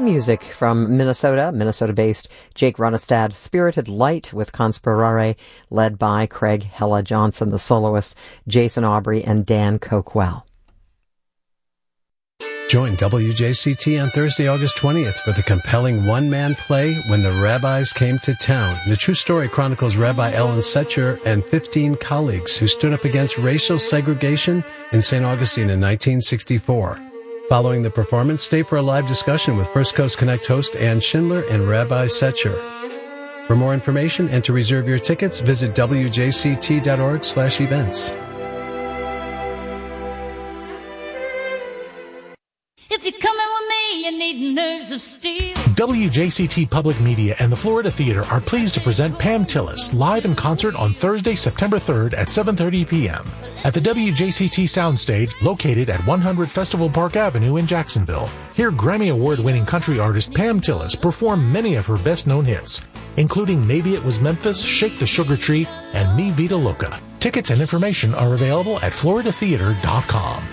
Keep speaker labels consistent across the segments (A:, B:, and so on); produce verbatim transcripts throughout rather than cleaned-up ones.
A: Music from Minnesota, Minnesota-based Jake Runestad, Spirited Light with Conspirare, led by Craig Hella Johnson, the soloist, Jason Aubrey, and Dan Coquell.
B: Join W J C T on Thursday, August twentieth for the compelling one-man play When the Rabbis Came to Town. The true story chronicles Rabbi Ellen Setcher and fifteen colleagues who stood up against racial segregation in Saint Augustine in nineteen sixty-four. Following the performance, stay for a live discussion with First Coast Connect host Ann Schindler and Rabbi Setcher. For more information and to reserve your tickets, visit W J C T dot org slash events.
C: If you're coming with me, you need nerves of steel.
D: W J C T Public Media and the Florida Theater are pleased to present Pam Tillis live in concert on Thursday, September third at seven thirty p.m. at the W J C T Soundstage located at one hundred Festival Park Avenue in Jacksonville. Hear Grammy Award-winning country artist Pam Tillis perform many of her best-known hits, including Maybe It Was Memphis, Shake the Sugar Tree, and Mi Vida Loca. Tickets and information are available at florida theater dot com.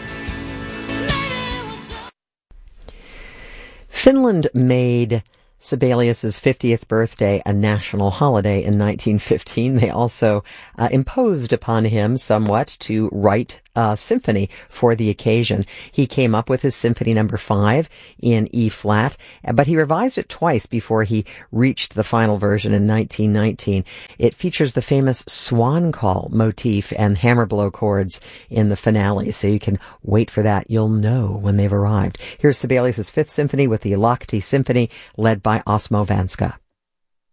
A: Finland made Sibelius's fiftieth birthday a national holiday in nineteen fifteen. They also uh, imposed upon him somewhat to write a symphony for the occasion. He came up with his symphony number five in E flat, but he revised it twice before he reached the final version in nineteen nineteen. It features the famous swan call motif and hammer blow chords in the finale, so you can wait for that. You'll know when they've arrived. Here's Sibelius's fifth symphony with the Lahti Symphony, led by Osmo Vanska.